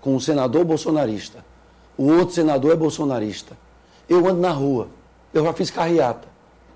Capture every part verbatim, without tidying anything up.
com um senador bolsonarista, o outro senador é bolsonarista, eu ando na rua, eu já fiz carreata,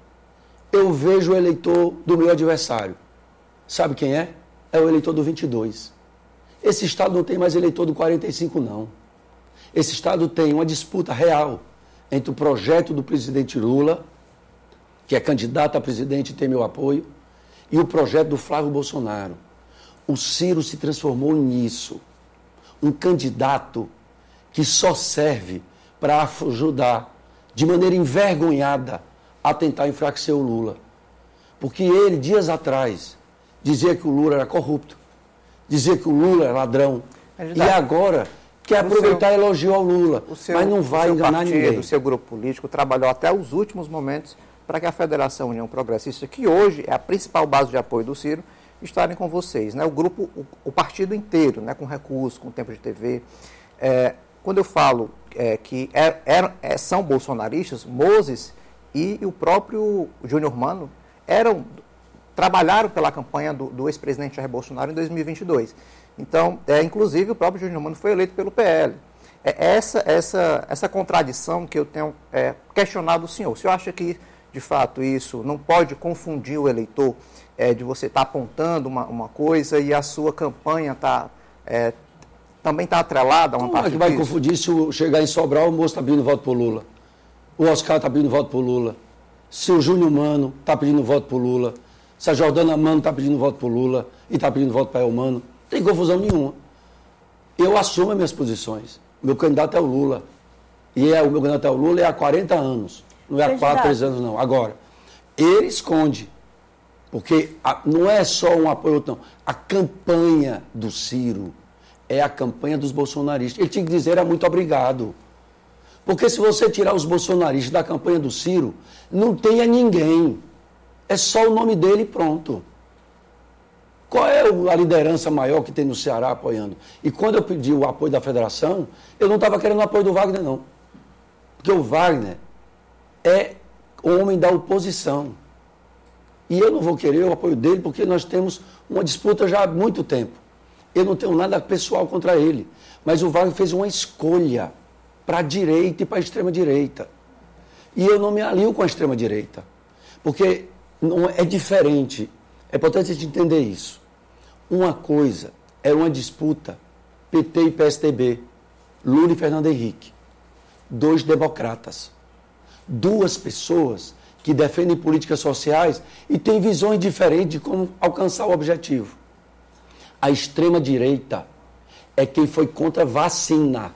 eu vejo o eleitor do meu adversário. Sabe quem é? É o eleitor do vinte e dois. Esse estado não tem mais eleitor do quarenta e cinco, não. Esse estado tem uma disputa real entre o projeto do presidente Lula, que é candidato a presidente e tem meu apoio, e o projeto do Flávio Bolsonaro. O Ciro se transformou nisso. Um candidato que só serve para ajudar, de maneira envergonhada, a tentar enfraquecer o Lula. Porque ele, dias atrás, dizia que o Lula era corrupto, dizia que o Lula era ladrão, e agora quer aproveitar e elogiar o Lula, o seu, mas não vai enganar partido, ninguém. O seu grupo político trabalhou até os últimos momentos para que a Federação União Progressista, que hoje é a principal base de apoio do Ciro, estarem com vocês, né? O grupo, o, o partido inteiro, né? Com recursos, com tempo de T V. É, quando eu falo é, que é, é, são bolsonaristas, Moses e, e o próprio Júnior Mano eram, trabalharam pela campanha do, do ex-presidente Jair Bolsonaro em dois mil e vinte e dois. Então, é, inclusive, o próprio Júnior Mano foi eleito pelo P L. É essa, essa, essa contradição que eu tenho é, questionado o senhor. O senhor acha que, de fato, isso não pode confundir o eleitor é, de você estar tá apontando uma, uma coisa e a sua campanha tá, é, também está atrelada a uma Como parte é que vai disso? confundir se o, chegar em Sobral o moço está pedindo voto para o Lula? O Oscar está pedindo voto para o Lula? Se o Júnior Mano está pedindo voto para o Lula? Se a Jordana Mano está pedindo voto para o Lula e está pedindo voto para o Mano? Não tem confusão nenhuma. Eu assumo as minhas posições. Meu candidato é o Lula. E é, o meu candidato é o Lula é há quarenta anos. Não é há quatro, três anos, não. Agora, ele esconde. Porque a, não é só um apoio, não. A campanha do Ciro é a campanha dos bolsonaristas. Ele tinha que dizer, era muito obrigado. Porque se você tirar os bolsonaristas da campanha do Ciro, não tenha ninguém. É só o nome dele e pronto. Qual é a liderança maior que tem no Ceará apoiando? E quando eu pedi o apoio da federação, eu não estava querendo o apoio do Wagner, não. Porque o Wagner é homem da oposição. E eu não vou querer o apoio dele porque nós temos uma disputa já há muito tempo. Eu não tenho nada pessoal contra ele. Mas o Wagner fez uma escolha para a direita e para a extrema-direita. E eu não me alio com a extrema-direita. Porque não é diferente. É importante a gente entender isso. Uma coisa é uma disputa P T e P S D B, Lula e Fernando Henrique. Dois democratas. Duas pessoas que defendem políticas sociais e têm visões diferentes de como alcançar o objetivo. A extrema-direita é quem foi contra a vacina.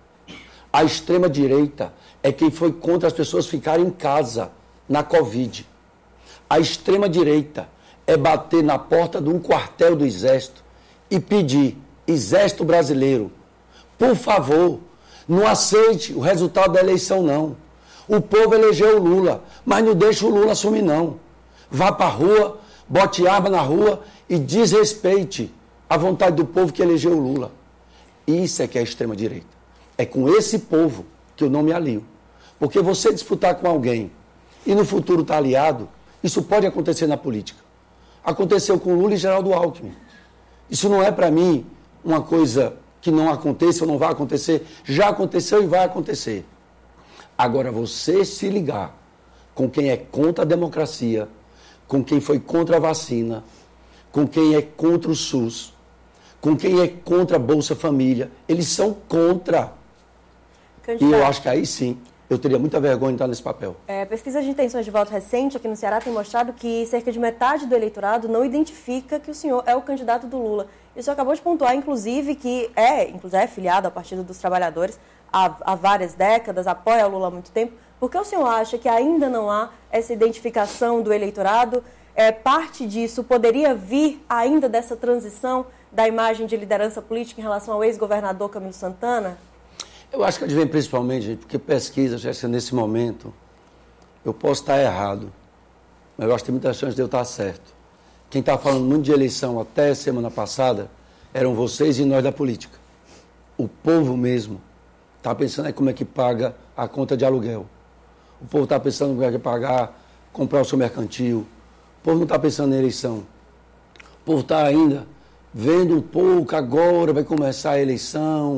A extrema-direita é quem foi contra as pessoas ficarem em casa na Covid. A extrema-direita é bater na porta de um quartel do Exército e pedir, Exército Brasileiro, por favor, não aceite o resultado da eleição, não. O povo elegeu o Lula, mas não deixa o Lula assumir, não. Vá para a rua, bote arma na rua e desrespeite a vontade do povo que elegeu o Lula. Isso é que é a extrema-direita. É com esse povo que eu não me alio. Porque você disputar com alguém e no futuro estar aliado, isso pode acontecer na política. Aconteceu com Lula e Geraldo Alckmin. Isso não é, para mim, uma coisa que não aconteça ou não vai acontecer. Já aconteceu e vai acontecer. Agora, você se ligar com quem é contra a democracia, com quem foi contra a vacina, com quem é contra o SUS, com quem é contra a Bolsa Família, eles são contra. Candidato. E eu acho que aí sim, eu teria muita vergonha de estar nesse papel. É, pesquisa de intenções de voto recente aqui no Ceará tem mostrado que cerca de metade do eleitorado não identifica que o senhor é o candidato do Lula. E o senhor acabou de pontuar, inclusive, que é, inclusive, é filiado ao Partido dos Trabalhadores há, há várias décadas, apoia o Lula há muito tempo. Por que o senhor acha que ainda não há essa identificação do eleitorado? É, parte disso poderia vir ainda dessa transição da imagem de liderança política em relação ao ex-governador Camilo Santana? Eu acho que advém principalmente, gente, porque pesquisa, já que nesse momento, eu posso estar errado, mas eu acho que tem muita chance de eu estar certo. Quem está falando muito de eleição até semana passada eram vocês e nós da política. O povo mesmo está pensando em como é que paga a conta de aluguel. O povo está pensando em como é que pagar, comprar o seu mercantil. O povo não está pensando em eleição. O povo está ainda vendo um pouco, agora vai começar a eleição,